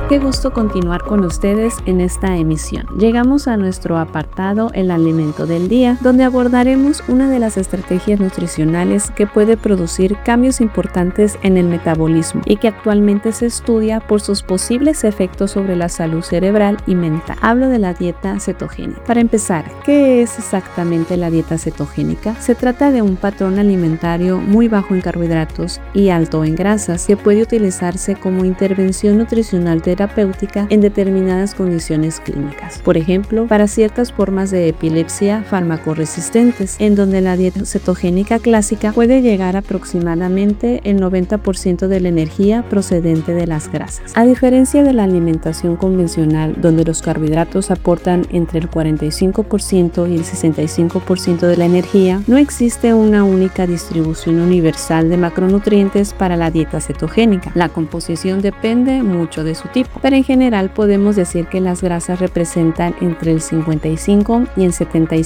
Qué gusto continuar con ustedes en esta emisión. Llegamos a nuestro apartado El alimento del día, donde abordaremos una de las estrategias nutricionales que puede producir cambios importantes en el metabolismo y que actualmente se estudia por sus posibles efectos sobre la salud cerebral y mental. Hablo de la dieta cetogénica. Para empezar, ¿qué es exactamente la dieta cetogénica? Se trata de un patrón alimentario muy bajo en carbohidratos y alto en grasas que puede utilizarse como intervención nutricional terapéutica en determinadas condiciones clínicas. Por ejemplo, para ciertas formas de epilepsia farmacoresistentes, en donde la dieta cetogénica clásica puede llegar aproximadamente el 90% de la energía procedente de las grasas. A diferencia de la alimentación convencional, donde los carbohidratos aportan entre el 45% y el 65% de la energía, no existe una única distribución universal de macronutrientes para la dieta cetogénica. La composición depende mucho de su tipo, pero en general podemos decir que las grasas representan entre el 55 y el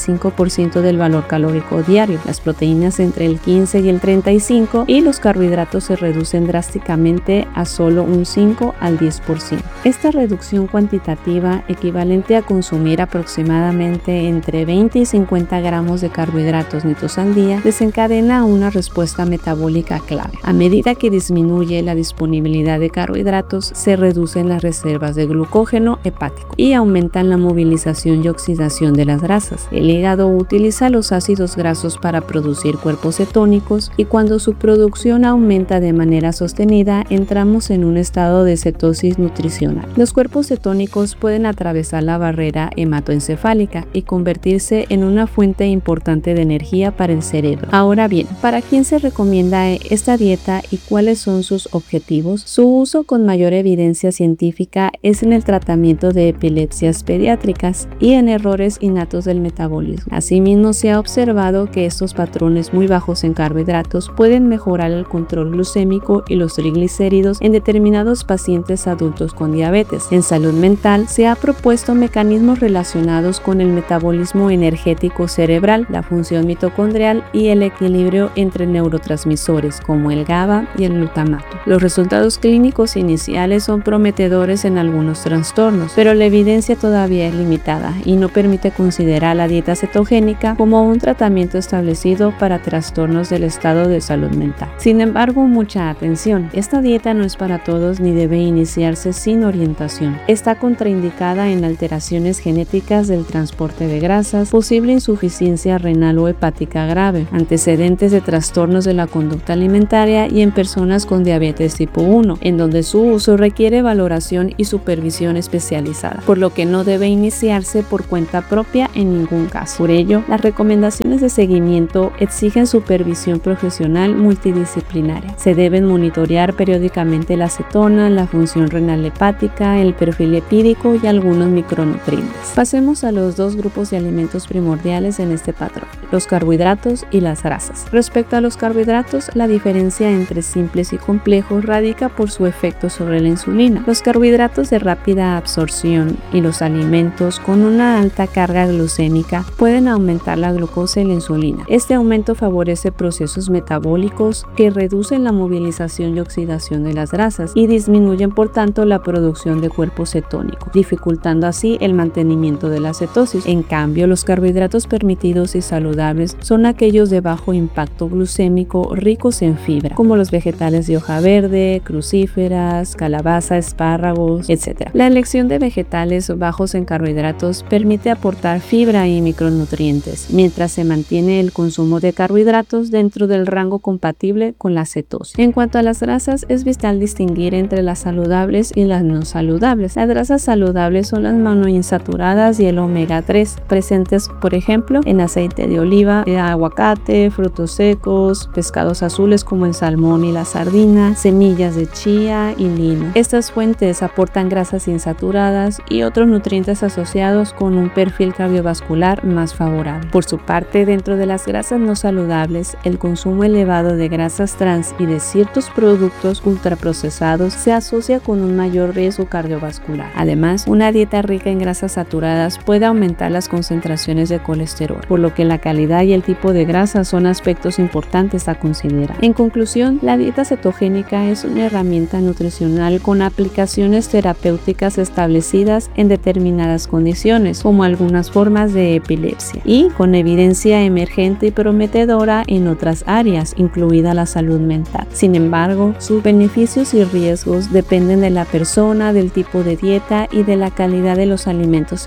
75% del valor calórico diario, las proteínas entre el 15 y el 35% y los carbohidratos se reducen drásticamente a solo un 5 al 10%. Esta reducción cuantitativa, equivalente a consumir aproximadamente entre 20 y 50 gramos de carbohidratos netos al día, desencadena una respuesta metabólica clave. A medida que disminuye la disponibilidad de carbohidratos, se reducen las reservas de glucógeno hepático y aumentan la movilización y oxidación de las grasas. El hígado utiliza los ácidos grasos para producir cuerpos cetónicos y cuando su producción aumenta de manera sostenida, entramos en un estado de cetosis nutricional. Los cuerpos cetónicos pueden atravesar la barrera hematoencefálica y convertirse en una fuente importante de energía para el cerebro. Ahora bien, ¿para quién se recomienda esta dieta y cuáles son sus objetivos? Su uso con mayor evidencia científica es en el tratamiento de epilepsias pediátricas y en errores innatos del metabolismo. Asimismo, se ha observado que estos patrones muy bajos en carbohidratos pueden mejorar el control glucémico y los triglicéridos en determinados pacientes adultos con diabetes. En salud mental, se ha propuesto mecanismos relacionados con el metabolismo energético cerebral, la función mitocondrial y el equilibrio entre neurotransmisores como el GABA y el glutamato. Los resultados clínicos iniciales son prometedores en algunos trastornos, pero la evidencia todavía es limitada y no permite considerar la dieta cetogénica como un tratamiento establecido para trastornos del estado de salud mental. Sin embargo, mucha atención, esta dieta no es para todos ni debe iniciarse sin orientación. Está contraindicada en alteraciones genéticas del transporte de grasas, posible insuficiencia renal o hepática grave, antecedentes de trastornos de la conducta alimentaria y en personas con diabetes tipo 1, en donde su uso requiere valoración y supervisión especializada, por lo que no debe iniciarse por cuenta propia en ningún caso. Por ello, las recomendaciones de seguimiento exigen supervisión profesional multidisciplinaria. Se deben monitorear periódicamente la cetona, la función renal hepática, el perfil lipídico y algunos micronutrientes. Pasemos a los dos grupos de alimentos primordiales en este patrón, los carbohidratos y las grasas. Respecto a los carbohidratos, la diferencia entre simples y complejos radica por su efecto sobre la insulina. Los carbohidratos de rápida absorción y los alimentos con una alta carga glucémica pueden aumentar la glucosa y la insulina. Este aumento favorece procesos metabólicos que reducen la movilización y oxidación de las grasas y disminuyen por tanto la producción de cuerpos cetónicos, dificultando así el mantenimiento de la cetosis. En cambio, los carbohidratos permitidos y saludables son aquellos de bajo impacto glucémico ricos en fibra, como los vegetales de hoja verde, crucíferas, calabaza, espárragos, etc. La elección de vegetales bajos en carbohidratos permite aportar fibra y micronutrientes, mientras se mantiene el consumo de carbohidratos dentro del rango compatible con la cetosis. En cuanto a las grasas, es vital distinguir entre las saludables y las no saludables. Las grasas saludables son las monoinsaturadas y el omega 3, presentes por ejemplo en aceite de oliva, aguacate, frutos secos, pescados azules como el salmón y la sardina, semillas de chía y lino. Estas fuentes aportan grasas insaturadas y otros nutrientes asociados con un perfil cardiovascular más favorable. Por su parte, dentro de las grasas no saludables, el consumo elevado de grasas trans y de ciertos productos ultraprocesados se asocia con un mayor riesgo cardiovascular. Además, una dieta rica en grasas saturadas puede aumentar las concentraciones de colesterol, por lo que la calidad y el tipo de grasa son aspectos importantes a considerar. En conclusión, la dieta cetogénica es una herramienta nutricional con aplicación indicaciones terapéuticas establecidas en determinadas condiciones, como algunas formas de epilepsia, y con evidencia emergente y prometedora en otras áreas, incluida la salud mental. Sin embargo, sus beneficios y riesgos dependen de la persona, del tipo de dieta y de la calidad de los alimentos